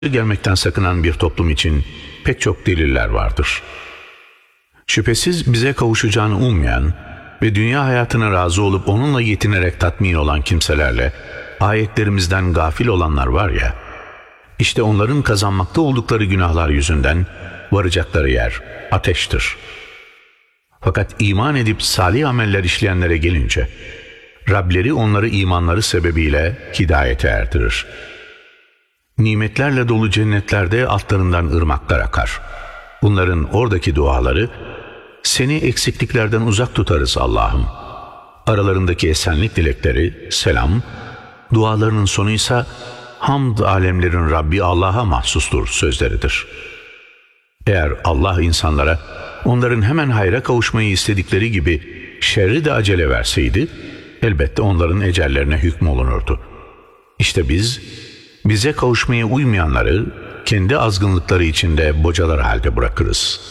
gelmekten sakınan bir toplum için pek çok deliller vardır. Şüphesiz bize kavuşacağını ummayan ve dünya hayatına razı olup onunla yetinerek tatmin olan kimselerle ayetlerimizden gafil olanlar var ya, işte onların kazanmakta oldukları günahlar yüzünden varacakları yer ateştir. Fakat iman edip salih ameller işleyenlere gelince, Rableri onları imanları sebebiyle hidayete erdirir. Nimetlerle dolu cennetlerde altlarından ırmaklar akar. Bunların oradaki duaları, seni eksikliklerden uzak tutarız Allah'ım. Aralarındaki esenlik dilekleri, selam, dualarının sonuysa, hamd alemlerin Rabbi Allah'a mahsustur sözleridir. Eğer Allah insanlara, onların hemen hayra kavuşmayı istedikleri gibi şerri de acele verseydi, elbette onların ecellerine hükmolunurdu. İşte bize kavuşmaya uymayanları kendi azgınlıkları içinde bocalar halde bırakırız.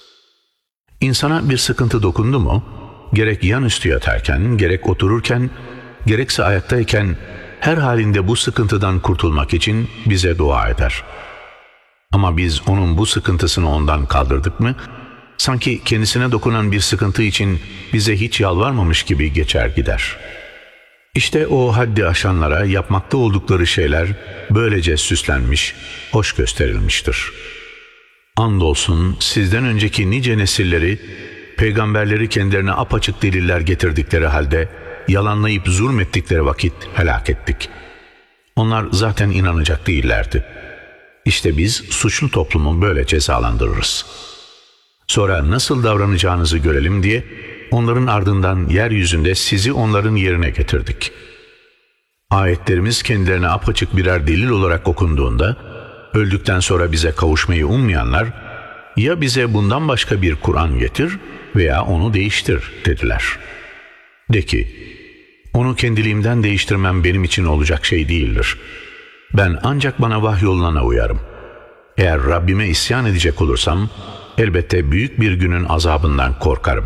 İnsana bir sıkıntı dokundu mu, gerek yan üstü yatarken, gerek otururken, gerekse ayaktayken her halinde bu sıkıntıdan kurtulmak için bize dua eder. Ama biz onun bu sıkıntısını ondan kaldırdık mı, sanki kendisine dokunan bir sıkıntı için bize hiç yalvarmamış gibi geçer gider. İşte o haddi aşanlara yapmakta oldukları şeyler böylece süslenmiş, hoş gösterilmiştir. Andolsun sizden önceki nice nesilleri, peygamberleri kendilerine apaçık deliller getirdikleri halde yalanlayıp zulmettikleri vakit helak ettik. Onlar zaten inanacak değillerdi. İşte biz suçlu toplumu böyle cezalandırırız. Sonra nasıl davranacağınızı görelim diye onların ardından yeryüzünde sizi onların yerine getirdik. Ayetlerimiz kendilerine apaçık birer delil olarak okunduğunda, öldükten sonra bize kavuşmayı ummayanlar, ya bize bundan başka bir Kur'an getir veya onu değiştir dediler. De ki, onu kendiliğimden değiştirmem benim için olacak şey değildir. Ben ancak bana vahyolunana uyarım. Eğer Rabbime isyan edecek olursam, elbette büyük bir günün azabından korkarım.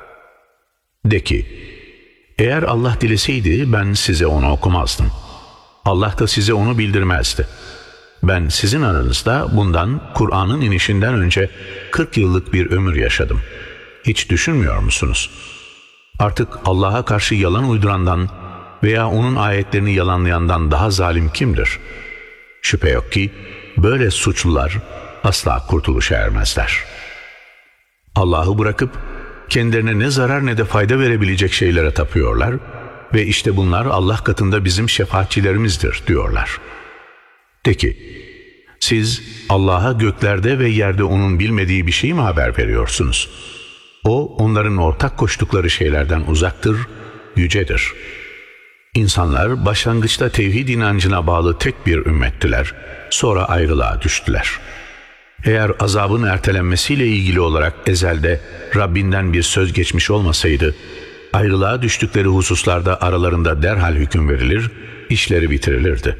De ki, eğer Allah dileseydi ben size onu okumazdım. Allah da size onu bildirmezdi. Ben sizin aranızda bundan, Kur'an'ın inişinden önce 40 yıllık bir ömür yaşadım. Hiç düşünmüyor musunuz? Artık Allah'a karşı yalan uydurandan veya onun ayetlerini yalanlayandan daha zalim kimdir? Şüphe yok ki böyle suçlular asla kurtuluşa ermezler. Allah'ı bırakıp kendilerine ne zarar ne de fayda verebilecek şeylere tapıyorlar ve işte bunlar Allah katında bizim şefaatçilerimizdir diyorlar. De ki, siz Allah'a göklerde ve yerde onun bilmediği bir şey mi haber veriyorsunuz? O, onların ortak koştukları şeylerden uzaktır, yücedir. İnsanlar başlangıçta tevhid inancına bağlı tek bir ümmettiler, sonra ayrılığa düştüler. Eğer azabın ertelenmesiyle ilgili olarak ezelde Rabbinden bir söz geçmiş olmasaydı, ayrılığa düştükleri hususlarda aralarında derhal hüküm verilir, işleri bitirilirdi.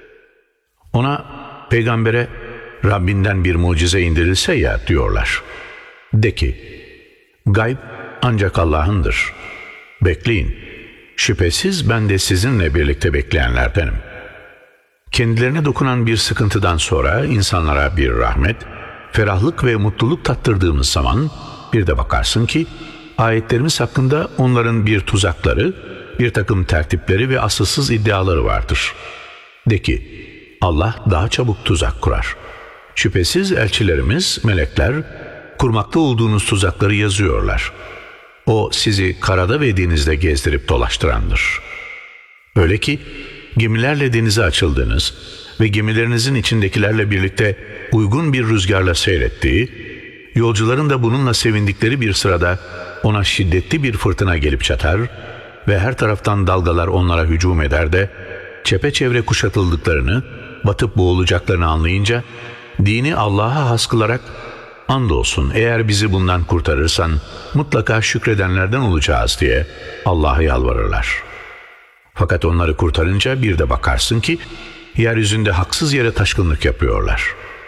Ona, peygambere Rabbinden bir mucize indirilse ya diyorlar. De ki, gayb ancak Allah'ındır. Bekleyin, şüphesiz ben de sizinle birlikte bekleyenlerdenim. Kendilerine dokunan bir sıkıntıdan sonra insanlara bir rahmet, ferahlık ve mutluluk tattırdığımız zaman bir de bakarsın ki ayetlerimiz hakkında onların bir tuzakları, bir takım tertipleri ve asılsız iddiaları vardır. De ki, Allah daha çabuk tuzak kurar. Şüphesiz elçilerimiz, melekler, kurmakta olduğunuz tuzakları yazıyorlar. O sizi karada ve denizde gezdirip dolaştırandır. Öyle ki gemilerle denize açıldığınız ve gemilerinizin içindekilerle birlikte uygun bir rüzgarla seyrettiği, yolcuların da bununla sevindikleri bir sırada ona şiddetli bir fırtına gelip çatar ve her taraftan dalgalar onlara hücum eder de çepeçevre kuşatıldıklarını, batıp boğulacaklarını anlayınca dini Allah'a has kılarak, andolsun eğer bizi bundan kurtarırsan mutlaka şükredenlerden olacağız diye Allah'a yalvarırlar. Fakat onları kurtarınca bir de bakarsın ki yeryüzünde haksız yere taşkınlık yapıyorlar.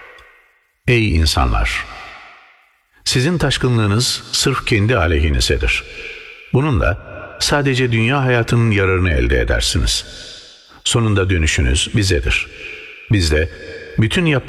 Ey insanlar! Sizin taşkınlığınız sırf kendi aleyhinizedir. Bununla sadece dünya hayatının yararını elde edersiniz. Sonunda dönüşünüz bizedir. Biz de Bütün